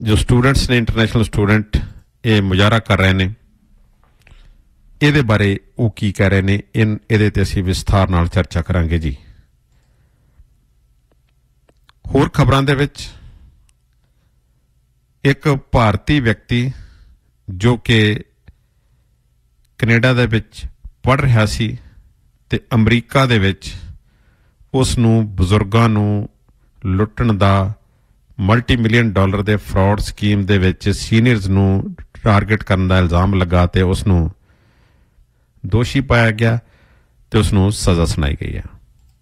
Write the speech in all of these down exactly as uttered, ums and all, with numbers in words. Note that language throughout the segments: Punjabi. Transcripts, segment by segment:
ਜੋ ਸਟੂਡੈਂਟਸ ਨੇ ਇੰਟਰਨੈਸ਼ਨਲ ਸਟੂਡੈਂਟ ਇਹ ਮੁਜ਼ਾਹਰਾ ਕਰ ਰਹੇ ਨੇ ਇਹਦੇ ਬਾਰੇ ਉਹ ਕੀ ਕਹਿ ਰਹੇ ਨੇ ਇਨ ਇਹਦੇ ਤੇ ਅਸੀਂ ਵਿਸਥਾਰ ਨਾਲ ਚਰਚਾ ਕਰਾਂਗੇ ਜੀ। ਹੋਰ ਖਬਰਾਂ ਦੇ ਵਿੱਚ ਇੱਕ ਭਾਰਤੀ ਵਿਅਕਤੀ ਜੋ ਕਿ ਕੈਨੇਡਾ ਦੇ ਵਿੱਚ ਪੜ੍ਹ ਰਿਹਾ ਸੀ ਤੇ ਅਮਰੀਕਾ ਦੇ ਵਿੱਚ ਉਸ ਨੂੰ ਬਜ਼ੁਰਗਾਂ ਨੂੰ ਲੁੱਟਣ ਦਾ ਮਲਟੀ ਮਿਲੀਅਨ ਡਾਲਰ ਦੇ ਫਰਾਡ ਸਕੀਮ ਦੇ ਵਿੱਚ ਸੀਨੀਅਰਸ ਨੂੰ ਟਾਰਗੇਟ ਕਰਨ ਦਾ ਇਲਜ਼ਾਮ ਲੱਗਾ ਤੇ ਉਸ ਨੂੰ ਦੋਸ਼ੀ ਪਾਇਆ ਗਿਆ ਤੇ ਉਸ ਨੂੰ ਸਜ਼ਾ ਸੁਣਾਈ ਗਈ ਹੈ।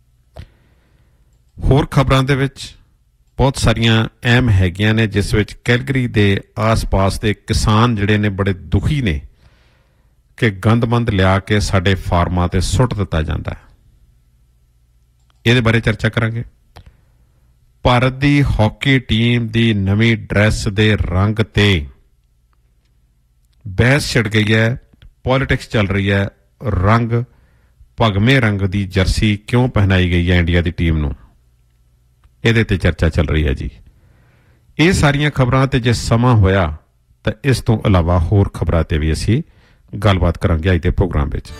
ਹੋਰ ਖਬਰਾਂ ਦੇ ਵਿੱਚ ਬਹੁਤ ਸਾਰੀਆਂ ਅਹਿਮ ਹੈਗੀਆਂ ਨੇ ਜਿਸ ਵਿੱਚ ਕੈਲਗਰੀ ਦੇ ਆਸ-ਪਾਸ ਦੇ ਕਿਸਾਨ ਜਿਹੜੇ ਨੇ ਬੜੇ ਦੁਖੀ ਨੇ ਕਿ ਗੰਦਮੰਦ ਲਿਆ ਕੇ ਸਾਡੇ ਫਾਰਮਾਂ ਤੇ ਸੁੱਟ ਦਿੱਤਾ ਜਾਂਦਾ ਹੈ। ਇਹਦੇ ਬਾਰੇ ਚਰਚਾ ਕਰਾਂਗੇ। ਭਾਰਤ ਦੀ ਹਾਕੀ ਟੀਮ ਦੀ ਨਵੀਂ ਡਰੈਸ ਦੇ ਰੰਗ ਤੇ ਬਹਿਸ ਛਿੜ ਗਈ ਹੈ, ਪੋਲਿਟਿਕਸ ਚੱਲ ਰਹੀ ਹੈ। ਰੰਗ ਭਗਵੇਂ ਰੰਗ ਦੀ ਜਰਸੀ ਕਿਉਂ ਪਹਿਨਾਈ ਗਈ ਹੈ ਇੰਡੀਆ ਦੀ ਟੀਮ ਨੂੰ, ਇਹਦੇ ਤੇ ਚਰਚਾ ਚੱਲ ਰਹੀ ਹੈ ਜੀ। ਇਹ ਸਾਰੀਆਂ ਖਬਰਾਂ ਤੇ ਜੇ ਸਮਾਂ ਹੋਇਆ ਤਾਂ ਇਸ ਤੋਂ ਇਲਾਵਾ ਹੋਰ ਖਬਰਾਂ ਤੇ ਵੀ ਅਸੀਂ ਗੱਲਬਾਤ ਕਰਾਂਗੇ ਅੱਜ ਦੇ ਪ੍ਰੋਗਰਾਮ ਵਿੱਚ।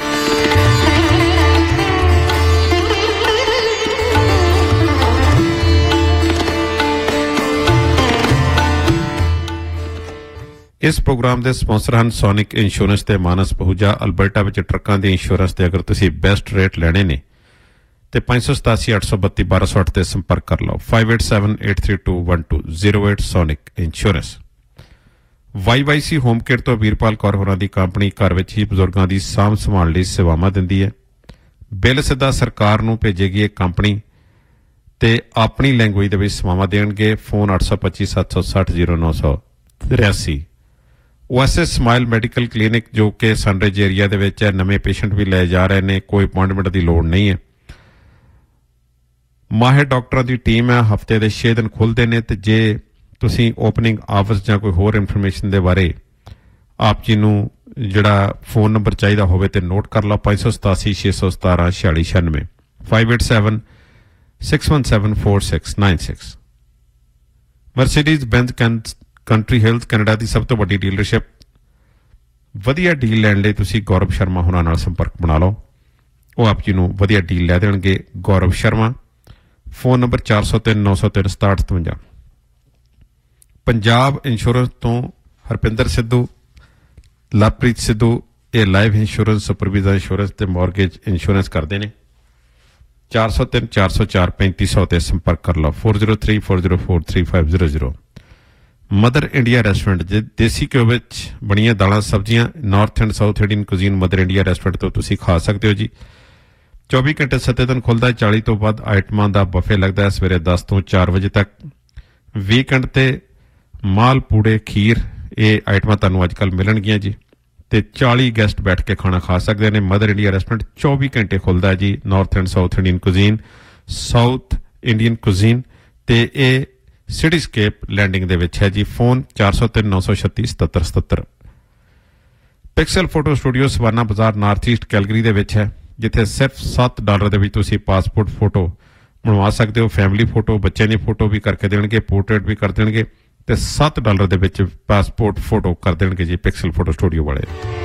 ਇਸ ਪ੍ਰੋਗਰਾਮ ਦੇ ਸਪਾਂਸਰ ਹਨ ਸੋਨਿਕ ਇੰਸ਼ੋਰੈਂਸ ਤੇ ਮਾਨਸ ਪਹੂਜਾ। ਅਲਬਰਟਾ ਵਿੱਚ ਟਰੱਕਾਂ ਦੇ ਇੰਸ਼ੋਰੈਂਸ ਤੇ ਅਗਰ ਤੁਸੀਂ ਬੈਸਟ ਰੇਟ ਲੈਣੇ ਨੇ ਤੇ ਪੰਜ ਸੌ ਸਤਾਸੀ ਅੱਠ ਸੌ ਬੱਤੀ ਬਾਰਾਂ ਸੌ ਅੱਠ ਤੇ ਸੰਪਰਕ ਕਰ ਲਓ। Five eight seven eight three two one two zero eight sonic insurance. Why Y C home care ਤੋਂ ਵੀਰਪਾਲ ਕੌਰ ਹੋਰਾਂ ਦੀ ਕੰਪਨੀ ਘਰ ਵਿੱਚ ਹੀ ਬਜ਼ੁਰਗਾਂ ਦੀ ਸਾਂਭ ਸੰਭਾਲ ਲਈ ਸੇਵਾਵਾਂ ਦਿੰਦੀ ਹੈ। ਬਿੱਲ ਸਿੱਧਾ ਸਰਕਾਰ ਨੂੰ ਭੇਜੇਗੀ ਇਹ ਕੰਪਨੀ ਤੇ ਆਪਣੀ ਲੈਂਗੁਏਜ ਦੇ ਵਿੱਚ ਸੇਵਾਵਾਂ ਦੇਣਗੇ। ਫੋਨ ਅੱਠ ਸੌ ਪੱਚੀ ਸੱਤ ਸੌ ਸੱਠ ਜ਼ੀਰੋ ਨੌ ਸੌ ਤਿਰਾਸੀ। ਓਐਸਐਸ ਸਮਾਈਲ ਮੈਡੀਕਲ ਕਲੀਨਿਕ ਜੋ ਕਿ ਸਨਰਾਈਜ਼ ਏਰੀਆ ਦੇ ਵਿੱਚ ਹੈ, ਨਵੇਂ ਪੇਸ਼ੈਂਟ ਵੀ ਲੈ ਜਾ ਰਹੇ ਨੇ, ਕੋਈ ਅਪਾਇੰਟਮੈਂਟ ਦੀ ਲੋੜ ਨਹੀਂ ਹੈ। ਮਾਹਿਰ ਡਾਕਟਰਾਂ ਦੀ ਟੀਮ ਹੈ, ਹਫਤੇ ਦੇ ਛੇ ਦਿਨ ਖੁੱਲ੍ਹਦੇ ਨੇ ਤੇ ਜੇ ਤੁਸੀਂ ਓਪਨਿੰਗ ਆਵਰਸ ਜਾਂ ਕੋਈ ਹੋਰ ਇਨਫੋਰਮੇਸ਼ਨ ਦੇ ਬਾਰੇ ਆਪ ਜੀ ਨੂੰ ਜਿਹੜਾ ਫੋਨ ਨੰਬਰ ਚਾਹੀਦਾ ਹੋਵੇ ਤੇ ਨੋਟ ਕਰ ਲਓ। ਪੰਜ ਸੌ ਸਤਾਸੀ ਛੇ ਸੌ ਸਤਾਰਾਂ ਛਿਆਲੀ ਛਿਆਨਵੇਂ five eight seven six one seven four six nine six. Mercedes ਬੈਂਜ਼ country Hills Canada ਦੀ ਸਭ ਤੋਂ ਵੱਡੀ ਡੀਲਰਸ਼ਿਪ। ਵਧੀਆ ਡੀਲ ਲੈਣ ਲਈ ਤੁਸੀਂ ਗੌਰਵ ਸ਼ਰਮਾ ਹੋਰਾਂ ਨਾਲ ਸੰਪਰਕ ਬਣਾ ਲਓ, ਉਹ ਆਪ ਜੀ ਨੂੰ ਵਧੀਆ ਡੀਲ ਲੈ ਦੇਣਗੇ। ਗੌਰਵ ਸ਼ਰਮਾ, ਫੋਨ ਨੰਬਰ ਚਾਰ ਸੌ ਤਿੰਨ ਨੌ ਸੌ ਤਿੰਨ ਸਤਾਹਠ ਸਤਵੰਜਾ। ਪੰਜਾਬ ਇੰਸ਼ੋਰੈਂਸ ਤੋਂ ਹਰਪਿੰਦਰ ਸਿੱਧੂ, ਲਵਪ੍ਰੀਤ ਸਿੱਧੂ ਇਹ ਲਾਈਫ ਇੰਸ਼ੋਰੈਂਸ, ਸੁਪਰਵੀਜ਼ਾ ਇੰਸ਼ੋਰੈਂਸ ਤੇ ਮੌਰਗੇਜ ਇੰਸ਼ੋਰੈਂਸ ਕਰਦੇ ਨੇ। ਚਾਰ ਸੌ ਤਿੰਨ ਚਾਰ ਸੌ ਚਾਰ ਪੈਂਤੀ ਸੌ ਤੇ ਸੰਪਰਕ ਕਰ ਲਓ। Four zero three four zero four three five zero zero. Mother India restaurant, ਜੇ ਦੇਸੀ ਘਿਓ ਵਿੱਚ ਬਣੀਆਂ ਦਾਲਾਂ ਸਬਜ਼ੀਆਂ north and south Indian cuisine mother India restaurant ਤੋਂ ਤੁਸੀਂ ਖਾ ਸਕਦੇ ਹੋ ਜੀ। ਚੌਵੀ ਘੰਟੇ ਸੱਤੇ ਦਿਨ ਖੁੱਲ੍ਹਦਾ। ਚਾਲੀ ਤੋਂ ਵੱਧ ਆਈਟਮਾਂ ਦਾ ਬਫੇ ਲੱਗਦਾ ਹੈ ਸਵੇਰੇ ਦਸ ਤੋਂ ਚਾਰ ਵਜੇ ਤੱਕ। ਵੀਕਐਂਡ ਤੇ ਮਾਲ ਪੂੜੇ ਖੀਰ ਇਹ ਆਈਟਮਾਂ ਤੁਹਾਨੂੰ ਅੱਜ ਕੱਲ੍ਹ ਮਿਲਣਗੀਆਂ ਜੀ ਤੇ ਚਾਲੀ ਗੈਸਟ ਬੈਠ ਕੇ ਖਾਣਾ ਖਾ ਸਕਦੇ ਨੇ। ਮਦਰ ਇੰਡੀਆ ਰੈਸਟੋਰੈਂਟ ਚੌਵੀ ਘੰਟੇ ਖੁੱਲ੍ਹਦਾ ਜੀ। North and south Indian cuisine, south Indian cuisine ਤੇ ਇਹ ਸਿਟੀਸਕੇਪ ਲੈਂਡਿੰਗ ਦੇ ਵਿੱਚ ਹੈ ਜੀ। ਫੋਨ ਚਾਰ ਸੌ ਤਿੰਨ ਨੌ ਸੌ ਛੱਤੀ ਸਤੱਤਰ ਸਤੱਤਰ। ਪਿਕਸਲ ਫੋਟੋ ਸਟੂਡੀਓ ਸਵਾਨਾ ਬਾਜ਼ਾਰ ਨਾਰਥ ਈਸਟ ਕੈਲਗਰੀ ਦੇ ਵਿੱਚ ਹੈ, ਜਿੱਥੇ ਸਿਰਫ ਸੱਤ ਡਾਲਰ ਦੇ ਵਿੱਚ ਤੁਸੀਂ ਪਾਸਪੋਰਟ ਫੋਟੋ ਬਣਵਾ ਸਕਦੇ ਹੋ। ਫੈਮਿਲੀ ਫੋਟੋ, ਬੱਚਿਆਂ ਦੀ ਫੋਟੋ ਵੀ ਕਰਕੇ ਦੇਣਗੇ, ਪੋਰਟਰੇਟ ਵੀ ਕਰ ਦੇਣਗੇ ਤੇ ਸੱਤ ਡਾਲਰ ਦੇ ਵਿੱਚ ਪਾਸਪੋਰਟ ਫੋਟੋ ਕਰ ਦੇਣਗੇ ਜੀ ਪਿਕਸਲ ਫੋਟੋ ਸਟੂਡੀਓ ਵਾਲੇ।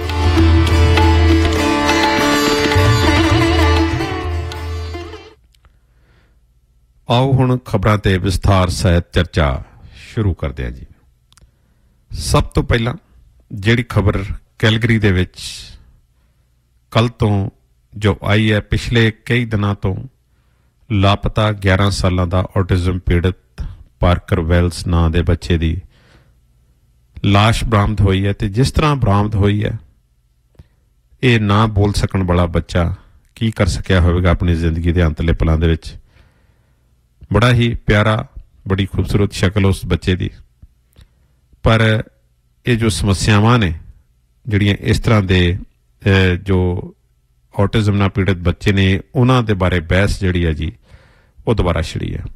ਆਓ ਹੁਣ ਖਬਰਾਂ ਤੇ ਵਿਸਥਾਰ ਸਹਿਤ ਚਰਚਾ ਸ਼ੁਰੂ ਕਰਦੇ ਹਾਂ ਜੀ। ਸਭ ਤੋਂ ਪਹਿਲਾਂ ਜਿਹੜੀ ਖਬਰ ਕੈਲਗਰੀ ਦੇ ਵਿੱਚ ਕੱਲ ਤੋਂ ਜੋ ਆਈ ਹੈ, ਪਿਛਲੇ ਕਈ ਦਿਨਾਂ ਤੋਂ ਲਾਪਤਾ ਗਿਆਰਾਂ ਸਾਲਾਂ ਦਾ ਔਟਿਜ਼ਮ ਪੀੜਤ ਪਾਰਕਰ ਵੈਲਸ ਨਾਂ ਦੇ ਬੱਚੇ ਦੀ ਲਾਸ਼ ਬਰਾਮਦ ਹੋਈ ਹੈ ਤੇ ਜਿਸ ਤਰ੍ਹਾਂ ਬਰਾਮਦ ਹੋਈ ਹੈ, ਇਹ ਨਾ ਬੋਲ ਸਕਣ ਵਾਲਾ ਬੱਚਾ ਕੀ ਕਰ ਸਕਿਆ ਹੋਵੇਗਾ ਆਪਣੀ ਜ਼ਿੰਦਗੀ ਦੇ ਅੰਤਲੇ ਪਲਾਂ ਦੇ ਵਿੱਚ। ਬੜਾ ਹੀ ਪਿਆਰਾ, ਬੜੀ ਖੂਬਸੂਰਤ ਸ਼ਕਲ ਉਸ ਬੱਚੇ ਦੀ, ਪਰ ਇਹ ਜੋ ਸਮੱਸਿਆਵਾਂ ਨੇ ਜਿਹੜੀਆਂ ਇਸ ਤਰ੍ਹਾਂ ਦੇ ਜੋ ਔਟਿਜ਼ਮ ਨਾਲ ਪੀੜਤ ਬੱਚੇ ਨੇ ਉਹਨਾਂ ਦੇ ਬਾਰੇ ਬਹਿਸ ਜਿਹੜੀ ਹੈ ਜੀ ਉਹ ਦੁਬਾਰਾ ਛਿੜੀ ਹੈ।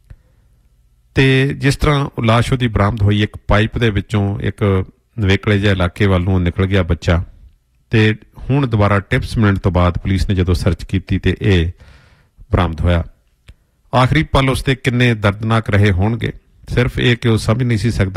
ਤੇ ਜਿਸ ਤਰ੍ਹਾਂ ਲਾਸ਼ ਉਹਦੀ ਬਰਾਮਦ ਹੋਈ, ਇੱਕ ਪਾਈਪ ਦੇ ਵਿੱਚੋਂ ਇੱਕ ਨਵੇਕਲੇ ਜਿਹੇ ਇਲਾਕੇ ਵੱਲ ਨੂੰ ਨਿਕਲ ਗਿਆ ਬੱਚਾ ਤੇ ਹੁਣ ਦੁਬਾਰਾ ਟਿਪਸ ਮਿਲਣ ਤੋਂ ਬਾਅਦ ਪੁਲਿਸ ਨੇ ਜਦੋਂ ਸਰਚ ਕੀਤੀ ਤੇ ਇਹ ਬਰਾਮਦ ਹੋਇਆ। ਆਖਰੀ ਪਲ ਉਸ ਦੇ ਕਿੰਨੇ ਦਰਦਨਾਕ ਰਹੇ ਹੋਣਗੇ ਸਿਰਫ ਇਹ ਕਿ ਉਹ ਸਮਝ ਨਹੀਂ ਸੀ ਸਕਦਾ